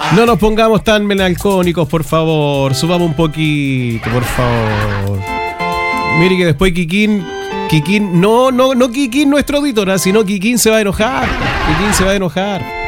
No nos pongamos tan melancólicos, por favor. Subamos un poquito, por favor. Mire que después Kikín, no Kikín nuestro auditor, sino Kikín se va a enojar. Kikín se va a enojar.